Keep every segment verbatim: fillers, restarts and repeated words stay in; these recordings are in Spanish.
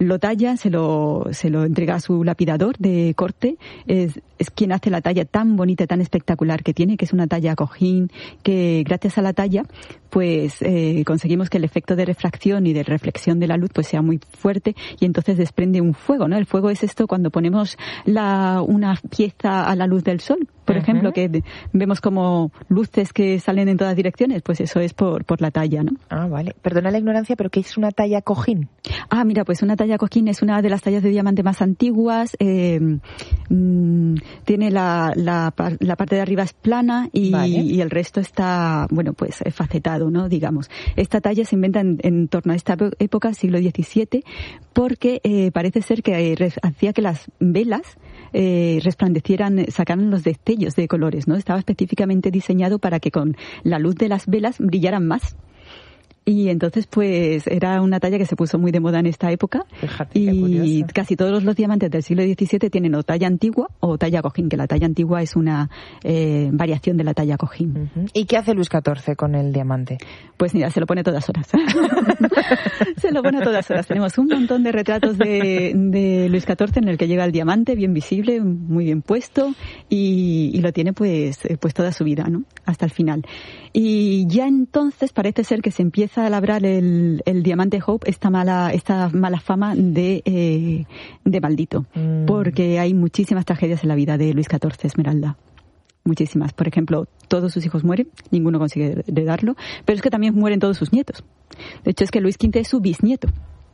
lo talla, se lo, se lo entrega a su lapidador de corte, es, es quien hace la talla tan bonita, tan espectacular que tiene, que es una talla cojín, que gracias a la talla pues eh, conseguimos que el efecto de refracción y de reflexión de la luz pues sea muy fuerte y entonces desprende un fuego, ¿no? El fuego es esto cuando ponemos la, una pieza a la luz del sol, por uh-huh. ejemplo, que de, vemos como luces que salen en todas direcciones, pues eso es por, por la talla, ¿no? Ah, vale. Perdona la ignorancia, pero ¿qué es una talla cojín? Ah, mira, pues una talla cojín es una de las tallas de diamante más antiguas, eh, mmm, tiene la, la, la parte de arriba es plana y, vale. y el resto está, bueno, pues facetado, ¿no? Digamos. Esta talla se inventa en, en torno a esta época, siglo diecisiete, porque eh, parece ser que eh, hacía que las velas eh, resplandecieran, sacaran los destellos de colores, ¿no? Estaba específicamente diseñado para que con la luz de las velas brillaran más. Y entonces, pues, era una talla que se puso muy de moda en esta época. Fíjate, y qué curioso. Casi todos los diamantes del siglo diecisiete tienen o talla antigua o talla cojín, que la talla antigua es una eh, variación de la talla cojín. Uh-huh. ¿Y qué hace Luis catorce con el diamante? Pues mira, se lo pone a todas horas. Se lo pone a todas horas. Tenemos un montón de retratos de, de Luis catorce en el que llega el diamante bien visible, muy bien puesto, y, y lo tiene pues, pues toda su vida, ¿no? Hasta el final. Y ya entonces parece ser que se empieza a labrar el, el diamante Hope esta mala esta mala fama de eh, de maldito, mm. porque hay muchísimas tragedias en la vida de Luis catorce, Esmeralda. Muchísimas. Por ejemplo, todos sus hijos mueren, ninguno consigue heredarlo, pero es que también mueren todos sus nietos. De hecho, es que Luis quince es su bisnieto.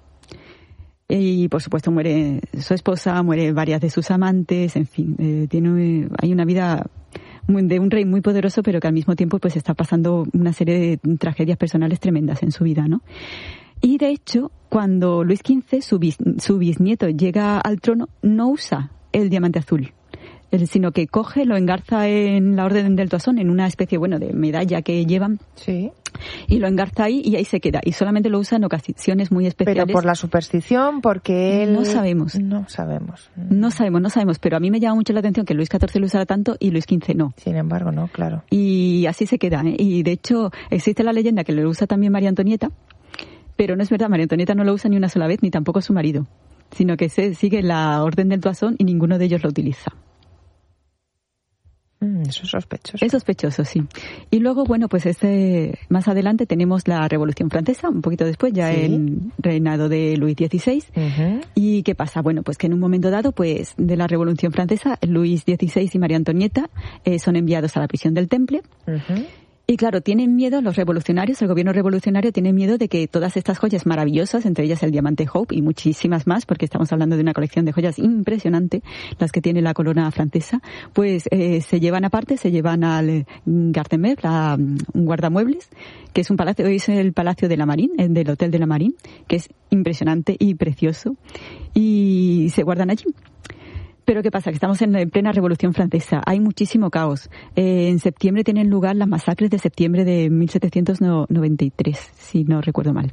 Y, por supuesto, muere su esposa, muere varias de sus amantes, en fin, eh, tiene hay una vida de un rey muy poderoso, pero que al mismo tiempo pues está pasando una serie de tragedias personales tremendas en su vida, ¿no? Y de hecho, cuando Luis quince, su, bis, su bisnieto, llega al trono, no usa el diamante azul, sino que coge, lo engarza en la Orden del Toisón, en una especie, bueno, de medalla que llevan. Sí. Y lo engarza ahí y ahí se queda. Y solamente lo usa en ocasiones muy especiales. Pero por la superstición, porque él... No sabemos. No sabemos. No sabemos, no sabemos. Pero a mí me llama mucho la atención que Luis catorce lo usara tanto y Luis quince no. Sin embargo, no, claro. Y así se queda, ¿eh? Y de hecho, existe la leyenda que lo usa también María Antonieta, pero no es verdad. María Antonieta no lo usa ni una sola vez, ni tampoco su marido, sino que se sigue la Orden del Toisón y ninguno de ellos lo utiliza. Mm, eso es sospechoso. Es sospechoso, sí. Y luego, bueno, pues este, más adelante tenemos la Revolución Francesa, un poquito después, ya ¿sí? en reinado de Luis dieciséis. Uh-huh. ¿Y qué pasa? Bueno, pues que en un momento dado, pues de la Revolución Francesa, Luis dieciséis y María Antonieta eh, son enviados a la prisión del Temple. Uh-huh. Y claro, tienen miedo los revolucionarios, el gobierno revolucionario tiene miedo de que todas estas joyas maravillosas, entre ellas el diamante Hope y muchísimas más, porque estamos hablando de una colección de joyas impresionante, las que tiene la corona francesa, pues eh, se llevan aparte, se llevan al Garde-Meuble, a un guardamuebles, que es un palacio, hoy es el Palacio de la Marine, el del Hotel de la Marine, que es impresionante y precioso, y se guardan allí. Pero ¿qué pasa? Que estamos en plena Revolución Francesa. Hay muchísimo caos. Eh, en septiembre tienen lugar las masacres de septiembre de mil setecientos noventa y tres, si no recuerdo mal.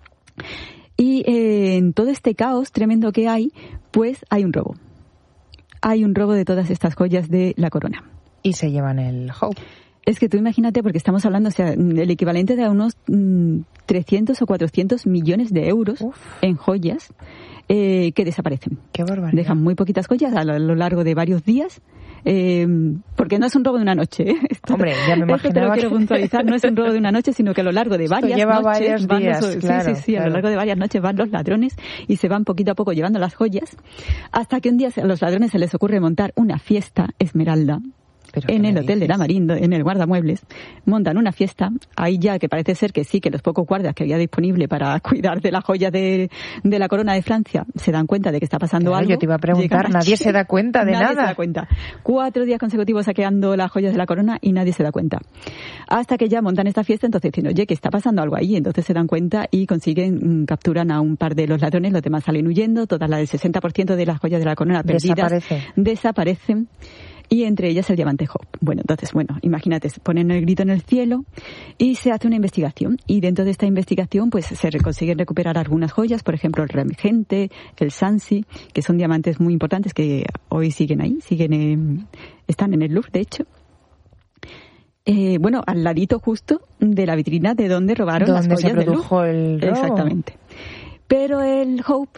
Y eh, en todo este caos tremendo que hay, pues hay un robo. Hay un robo de todas estas joyas de la corona. Y se llevan el Hope. Es que tú imagínate, porque estamos hablando, o sea, el equivalente de a unos mmm, trescientos o cuatrocientos millones de euros Uf. en joyas eh, que desaparecen. Qué barbaridad. Dejan muy poquitas joyas a lo, a lo largo de varios días, eh, porque no es un robo de una noche. ¿eh? Esto, Hombre, ya me imaginaba. Esto te lo quiero puntualizar, no es un robo de una noche, sino que a lo largo de varias Esto lleva noches varios van días, los, claro, sí, sí, sí, claro. a lo largo de varias noches van los ladrones y se van poquito a poco llevando las joyas, hasta que un día a los ladrones se les ocurre montar una fiesta Esmeralda. En el Hotel de la Marine, en el guardamuebles, montan una fiesta, ahí ya que parece ser que sí, que los pocos guardias que había disponible para cuidar de la joya de, de la corona de Francia se dan cuenta de que está pasando claro, algo. Yo te iba a preguntar, nadie se da cuenta de nadie nada. Nadie se da cuenta. Cuatro días consecutivos saqueando las joyas de la corona y nadie se da cuenta. Hasta que ya montan esta fiesta, entonces dicen, oye, que está pasando algo ahí, entonces se dan cuenta y consiguen, capturan a un par de los ladrones, los demás salen huyendo, todas las del sesenta por ciento de las joyas de la corona perdidas Desaparece. desaparecen. Y entre ellas el diamante Hope. Bueno, entonces, bueno, imagínate, se ponen el grito en el cielo y se hace una investigación. Y dentro de esta investigación, pues se consiguen recuperar algunas joyas, por ejemplo, el Regente, el Sancy, que son diamantes muy importantes que hoy siguen ahí, siguen en, están en el Louvre, de hecho. Eh, bueno, al ladito justo de la vitrina de donde robaron las joyas del Louvre. ¿Dónde se produjo el robo? Exactamente. Pero el Hope